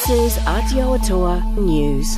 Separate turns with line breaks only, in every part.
This is Aotearoa News.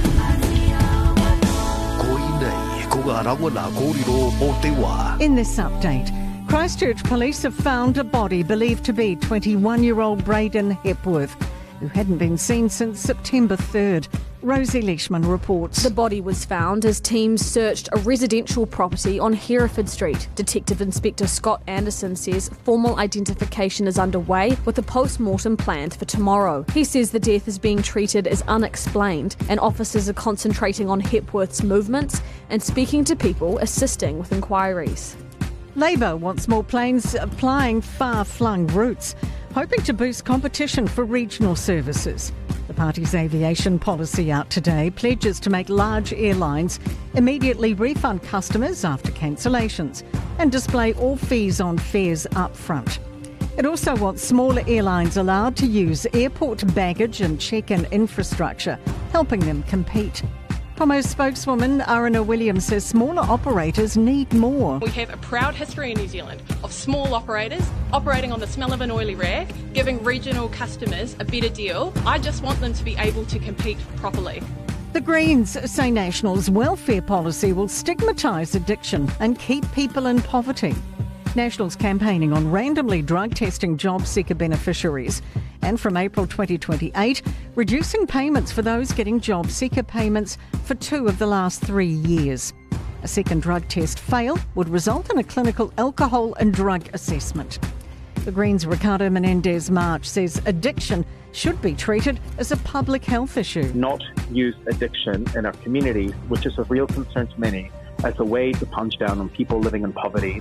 In this update, Christchurch police have found a body believed to be 21-year-old Braden Hepworth, who hadn't been seen since September 3rd. Rosie Leishman reports.
The body was found as teams searched a residential property on Hereford Street. Detective Inspector Scott Anderson says formal identification is underway with a post-mortem planned for tomorrow. He says the death is being treated as unexplained and officers are concentrating on Hepworth's movements and speaking to people assisting with inquiries.
Labour wants more planes flying far-flung routes, hoping to boost competition for regional services. The party's aviation policy out today pledges to make large airlines immediately refund customers after cancellations and display all fees on fares up front. It also wants smaller airlines allowed to use airport baggage and check-in infrastructure, helping them compete. Como spokeswoman Arana Williams says smaller operators need more.
We have a proud history in New Zealand of small operators operating on the smell of an oily rag, giving regional customers a better deal. I just want them to be able to compete properly.
The Greens say National's welfare policy will stigmatise addiction and keep people in poverty. National's campaigning on randomly drug testing job seeker beneficiaries and from April 2028, reducing payments for those getting job seeker payments for 2 of the last 3 years. A second drug test fail would result in a clinical alcohol and drug assessment. The Greens' Ricardo Menendez March says addiction should be treated as a public health issue.
Not use addiction in our communities, which is of real concern to many, as a way to punch down on people living in poverty.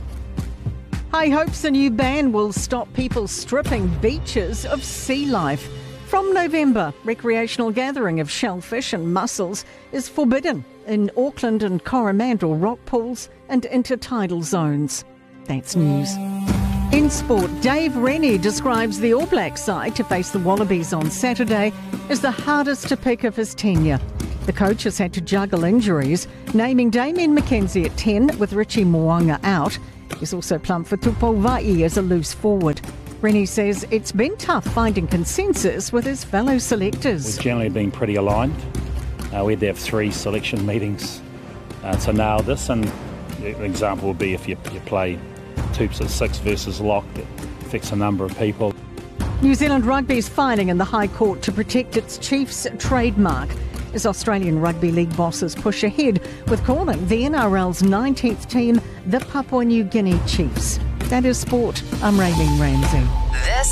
High hopes a new ban will stop people stripping beaches of sea life. From November, recreational gathering of shellfish and mussels is forbidden in Auckland and Coromandel rock pools and intertidal zones. That's news. In sport, Dave Rennie describes the All Blacks side to face the Wallabies on Saturday as the hardest to pick of his tenure. The coach has had to juggle injuries, naming Damien McKenzie at 10 with Richie Mo'unga out. He's also plumped for Tupou Vaa'i as a loose forward. Rennie says it's been tough finding consensus with his fellow selectors.
We've generally been pretty aligned. We had to have 3 selection meetings to nail this, and an example would be if you play Toops at 6 versus Lock, that affects a number of people.
New Zealand Rugby is filing in the High Court to protect its Chiefs trademark as Australian Rugby League bosses push ahead with calling the NRL's 19th team the Papua New Guinea Chiefs. That is sport. I'm Raylene Ramsey.